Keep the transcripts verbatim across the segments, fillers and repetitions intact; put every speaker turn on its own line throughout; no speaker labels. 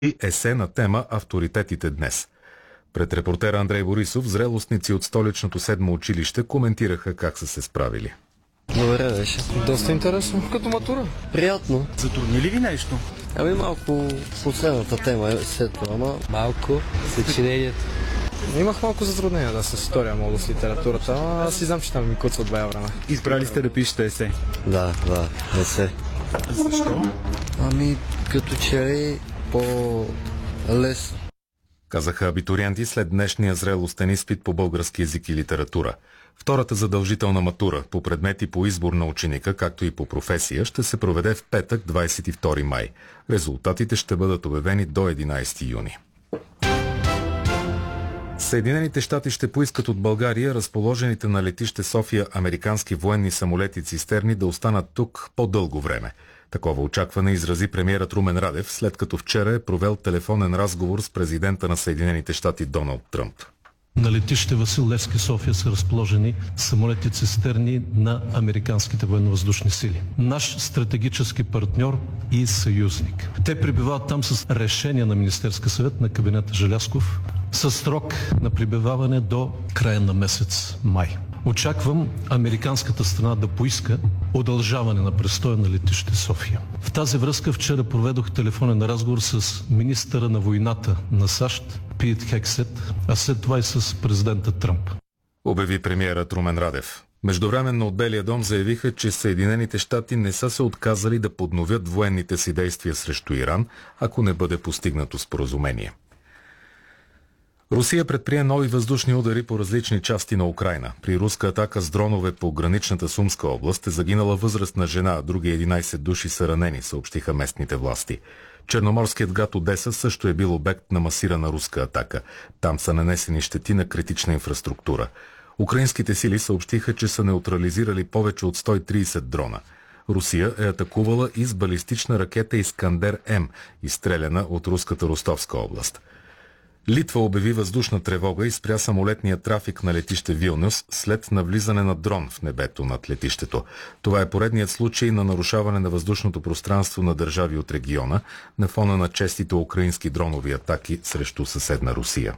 и есе на тема «Авторитетите днес». Пред репортера Андрей Борисов зрелостници от столичното седмо училище коментираха как са се справили.
Добре беше.
Доста интересно. Като матура.
Приятно.
Затрудни ли ви нещо?
Ами малко последната тема е след това, ама малко съчинението.
Имах малко затруднения да с история, мога с литературата, а аз си знам, че там ми куца от бая време.
Избрали сте да пишете есе?
Да, да, есе.
Защо?
Ами като че ли по-лесно.
Казаха абитуриенти след днешния зрелостен изпит по български език и литература. Втората задължителна матура по предмети по избор на ученика, както и по професия, ще се проведе в петък, двадесет и втори май. Резултатите ще бъдат обявени до единадесети юни. Съединените щати ще поискат от България разположените на летище София американски военни самолети цистерни да останат тук по-дълго време. Такова очакване изрази премиерът Румен Радев, след като вчера е провел телефонен разговор с президента на Съединените щати Доналд Тръмп.
На летище Васил Левски, София, са разположени самолети цистерни на американските военновъздушни сили. Наш стратегически партньор и съюзник. Те пребивават там с решение на Министерския съвет на кабинета Желязков със срок на пребиваване до края на месец май. Очаквам американската страна да поиска удължаване на престоя на летище София. В тази връзка вчера проведох телефонен разговор с министъра на войната на САЩ Пит Хексет, а след това и с президента Тръмп.
Обяви премиерът Румен Радев. Междувременно от Белия дом заявиха, че Съединените щати не са се отказали да подновят военните си действия срещу Иран, ако не бъде постигнато споразумение. Русия предприе нови въздушни удари по различни части на Украйна. При руска атака с дронове по граничната Сумска област е загинала възрастна жена, а други единадесет души са ранени, съобщиха местните власти. Черноморският град Одеса също е бил обект на масирана руска атака. Там са нанесени щети на критична инфраструктура. Украинските сили съобщиха, че са неутрализирали повече от сто и тридесет дрона. Русия е атакувала и с балистична ракета Искандер-М, изстреляна от руската Ростовска област. Литва обяви въздушна тревога и спря самолетния трафик на летище Вилнюс след навлизане на дрон в небето над летището. Това е поредният случай на нарушаване на въздушното пространство на държави от региона на фона на честите украински дронови атаки срещу съседна Русия.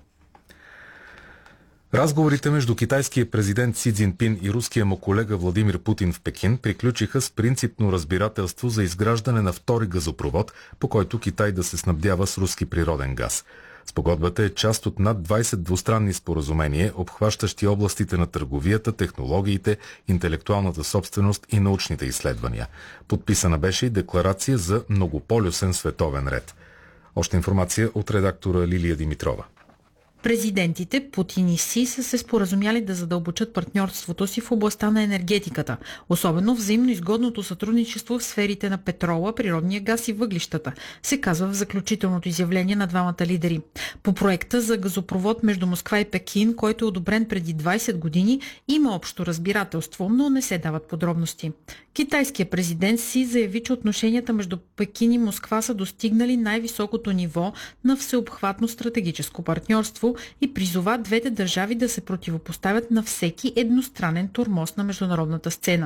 Разговорите между китайския президент Си Цзинпин и руския му колега Владимир Путин в Пекин приключиха с принципно разбирателство за изграждане на втори газопровод, по който Китай да се снабдява с руски природен газ. Спогодбата е част от над двадесет двустранни споразумения, обхващащи областите на търговията, технологиите, интелектуалната собственост и научните изследвания. Подписана беше и декларация за многополюсен световен ред. Още информация от редактора Лилия Димитрова.
Президентите Путин и Си са се споразумяли да задълбочат партньорството си в областта на енергетиката, особено взаимно изгодното сътрудничество в сферите на петрола, природния газ и въглищата, се казва в заключителното изявление на двамата лидери. По проекта за газопровод между Москва и Пекин, който е одобрен преди двадесет години, има общо разбирателство, но не се дават подробности. Китайският президент Си заяви, че отношенията между Пекин и Москва са достигнали най-високото ниво на всеобхватно стратегическо партньорство и призова двете държави да се противопоставят на всеки едностранен тормоз на международната сцена.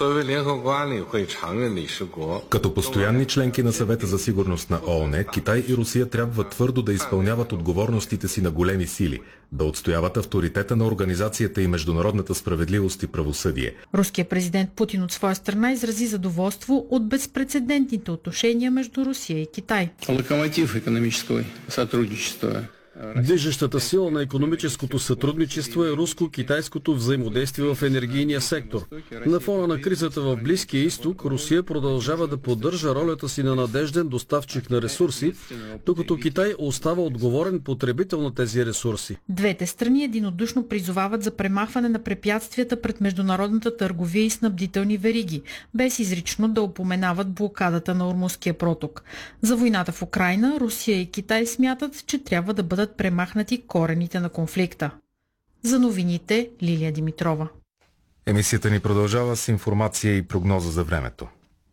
Като постоянни членки на Съвета за сигурност на ООН, Китай и Русия трябва твърдо да изпълняват отговорностите си на големи сили, да отстояват авторитета на организацията и международната справедливост и правосъдие.
Руският президент Путин от своя страна изрази задоволство от безпрецедентните отношения между Русия и Китай.
Локомотив икономического сътрудничества.
Движещата сила на икономическото сътрудничество е руско-китайското взаимодействие в енергийния сектор. На фона на кризата в Близкия изток, Русия продължава да поддържа ролята си на надежден доставчик на ресурси, докато Китай остава отговорен потребител на тези ресурси.
Двете страни единодушно призовават за премахване на препятствията пред международната търговия и снабдителни вериги, без изрично да упоменават блокадата на Ормузския проток. За войната в Украйна, Русия и Китай смятат, че трябва да бъдат премахнати корените на конфликта. За новините Лилия Димитрова.
Емисията ни продължава с информация и прогноза за времето.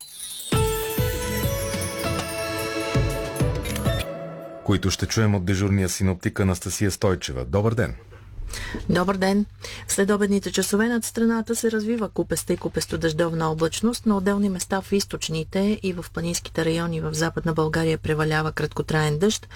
Които ще чуем от дежурния синоптик Анастасия Стойчева. Добър ден!
Добър ден! След обедните часове над страната се развива купеста и купесто дъждовна облачност. На отделни места в източните и в планинските райони в Западна България превалява краткотраен дъжд.